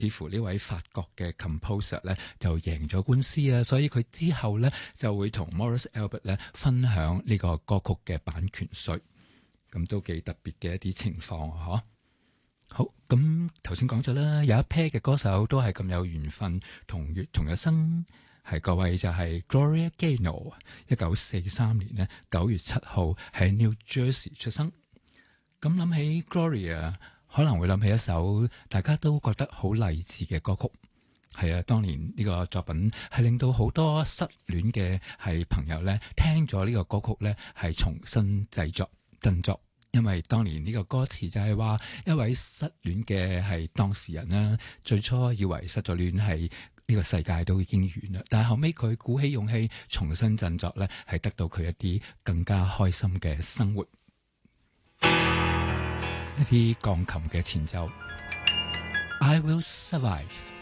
似乎呢位法國嘅 composer 咧就贏咗官司啊，所以佢之後咧就會同 Maurice Albert 咧分享呢個歌曲嘅版權稅，咁都幾特別嘅一啲情況啊！好，咁頭先講咗啦，有一 pair 嘅歌手都係咁有緣分同月同日生，係各位就係 Gloria Gaynor， 1943年呢9月7號喺 New Jersey 出生。咁諗起 Gloria，可能會諗起一首大家都覺得好勵志嘅歌曲，係啊，當年呢個作品係令到好多失戀嘅係朋友咧聽咗呢個歌曲咧係重新振作，因為當年呢個歌詞就係話一位失戀嘅係當事人啦，最初以為失咗戀係呢個世界都已經完啦，但係後尾佢鼓起勇氣重新振作咧，係得到佢一啲更加開心嘅生活。一啲鋼琴嘅前奏 I Will Survive。